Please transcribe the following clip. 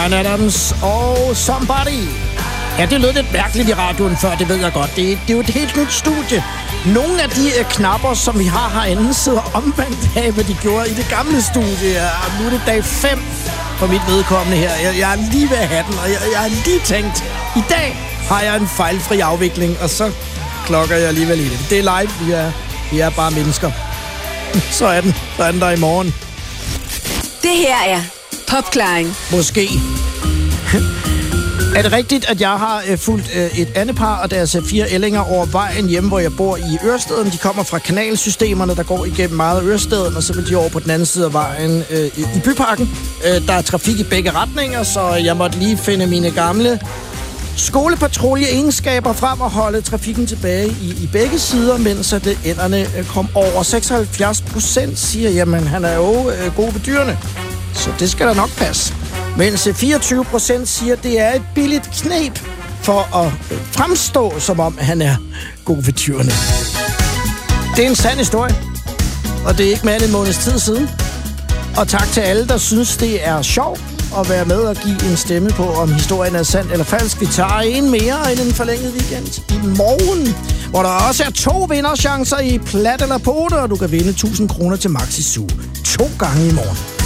Adams og Somebody. Ja, det lød lidt mærkeligt i radioen før, det ved jeg godt. Det er jo et helt nyt studie. Nogle af de knapper, som vi har herinde, sidder omvendt af, hvad de gjorde i det gamle studie. Og nu er det dag 5 for mit vedkommende her. Jeg er lige ved at have den, og jeg har lige tænkt, i dag har jeg en fejlfri afvikling, og så klokker jeg alligevel i det. Det er live, vi er bare mennesker. Så er den der i morgen. Det her er Popklaring. Måske. Er det rigtigt, at jeg har fulgt et andet par og deres 4 ællinger over vejen hjemme, hvor jeg bor i Ørestaden? De kommer fra kanalsystemerne, der går igennem meget af Ørestaden, og så vil de over på den anden side af vejen i Byparken. Der er trafik i begge retninger, så jeg måtte lige finde mine gamle skolepatrulje-egenskaber frem og holde trafikken tilbage i begge sider, mens at ænderne kom over. 76% siger, jamen han er jo god ved dyrene, så det skal da nok passe. Mens 24% siger, at det er et billigt knep for at fremstå, som om han er god ved dyrene. Det er en sand historie, og det er ikke mere end en måneds tid siden. Og tak til alle, der synes, det er sjovt at være med og give en stemme på, om historien er sand eller falsk. Vi tager en mere end en forlænget weekend i morgen, hvor der også er 2 vinderchancer i plat eller pote, og du kan vinde 1000 kroner til Maxi Zoo 2 gange i morgen.